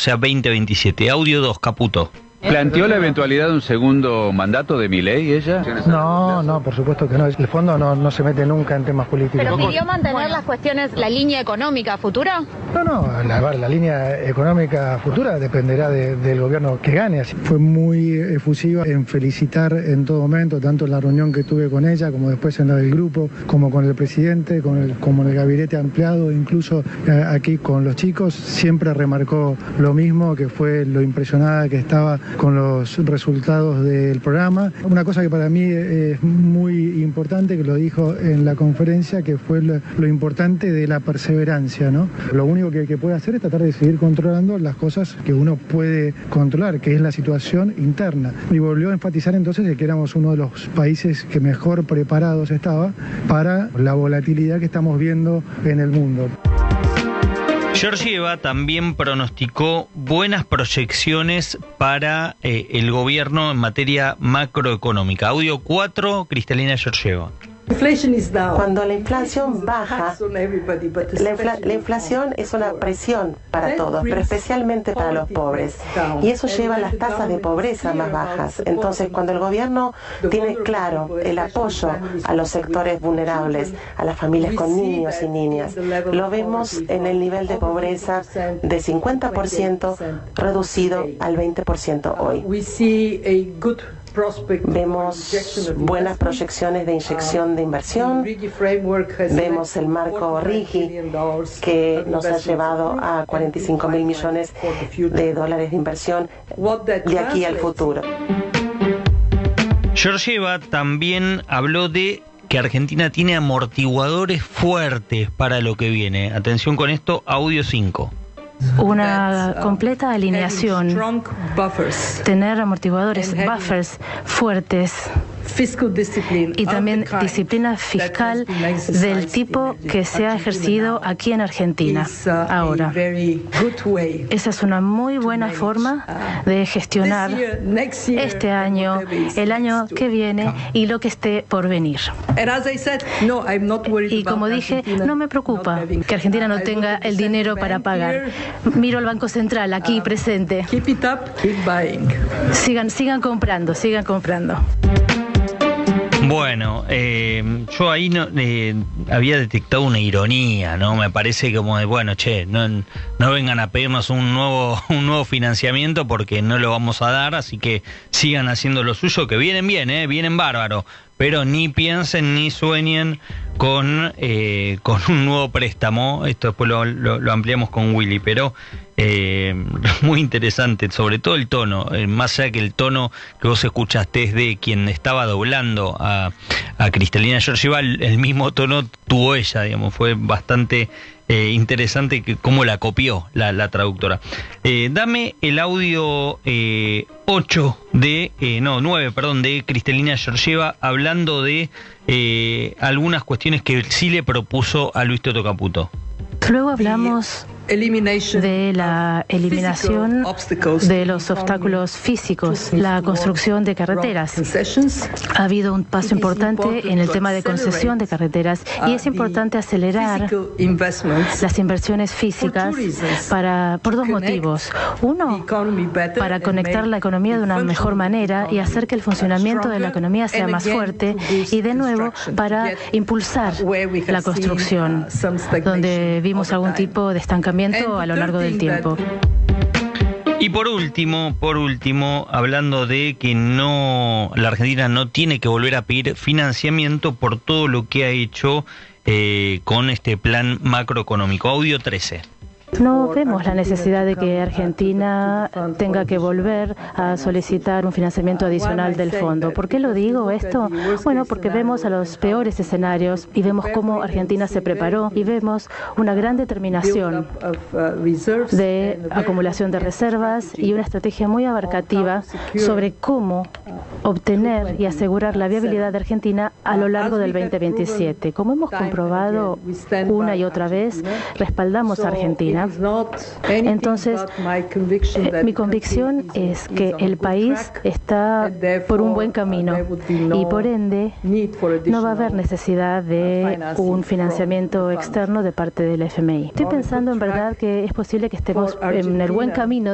sea 2027. Audio 2, Caputo. ¿Planteó la eventualidad de un segundo mandato de Milei ella? No, por supuesto que no. El fondo no se mete nunca en temas políticos. ¿Pero pidió mantener las cuestiones, la línea económica futura? No, la línea económica futura dependerá del gobierno que gane. Así, fue muy efusiva en felicitar en todo momento, tanto en la reunión que tuve con ella, como después en la del grupo, como con el presidente, como en el gabinete ampliado, incluso aquí con los chicos. Siempre remarcó lo mismo, que fue lo impresionada que estaba con los resultados del programa. Una cosa que para mí es muy importante, que lo dijo en la conferencia, que fue lo importante de la perseverancia, ¿no? Lo único que puede hacer es tratar de seguir controlando las cosas que uno puede controlar, que es la situación interna. Y volvió a enfatizar entonces de que éramos uno de los países que mejor preparados estaba para la volatilidad que estamos viendo en el mundo. Georgieva también pronosticó buenas proyecciones para el gobierno en materia macroeconómica. Audio 4, Cristalina Georgieva. Cuando la inflación baja, la inflación es una presión para todos, pero especialmente para los pobres. Y eso lleva a las tasas de pobreza más bajas. Entonces, cuando el gobierno tiene claro el apoyo a los sectores vulnerables, a las familias con niños y niñas, lo vemos en el nivel de pobreza de 50% reducido al 20% hoy. Vemos buenas proyecciones de inyección de inversión, vemos el marco RIGI que nos ha llevado a 45.000 millones de dólares de inversión de aquí al futuro. Georgieva también habló de que Argentina tiene amortiguadores fuertes para lo que viene. Atención con esto, audio 5. Una completa alineación, tener amortiguadores, buffers fuertes y también disciplina fiscal del tipo que se ha ejercido aquí en Argentina ahora. Esa es una muy buena forma de gestionar este año, el año que viene y lo que esté por venir. Y como dije, no me preocupa que Argentina no tenga el dinero para pagar. Miro al Banco Central aquí presente. Sigan comprando. Bueno, yo ahí había detectado una ironía, ¿no? Me parece como de, bueno, no vengan a pedirnos un nuevo financiamiento porque no lo vamos a dar, así que sigan haciendo lo suyo, que vienen bien, vienen bárbaro, pero ni piensen ni sueñen con un nuevo préstamo. Esto después lo ampliamos con Willy, pero muy interesante, sobre todo el tono, más allá que el tono que vos escuchaste es de quien estaba doblando a Cristalina Georgieva, el mismo tono tuvo ella, digamos, fue bastante interesante cómo la copió la traductora. Dame el audio 9, de Cristalina Georgieva hablando de algunas cuestiones que sí le propuso a Luis Toto Caputo. Luego hablamos de la eliminación de los obstáculos físicos, la construcción de carreteras. Ha habido un paso importante en el tema de concesión de carreteras y es importante acelerar las inversiones físicas por dos motivos. Uno, para conectar la economía de una mejor manera y hacer que el funcionamiento de la economía sea más fuerte, y de nuevo para impulsar la construcción, donde vimos algún tipo de estancamiento a lo largo del tiempo. Y por último, hablando de que la Argentina no tiene que volver a pedir financiamiento por todo lo que ha hecho con este plan macroeconómico. Audio 13. No vemos la necesidad de que Argentina tenga que volver a solicitar un financiamiento adicional del fondo. ¿Por qué lo digo esto? Bueno, porque vemos a los peores escenarios y vemos cómo Argentina se preparó y vemos una gran determinación de acumulación de reservas y una estrategia muy abarcativa sobre cómo obtener y asegurar la viabilidad de Argentina a lo largo del 2027. Como hemos comprobado una y otra vez, respaldamos a Argentina. Entonces, mi convicción es que el país está por un buen camino y por ende no va a haber necesidad de un financiamiento externo de parte del FMI. Estoy pensando en verdad que es posible que estemos en el buen camino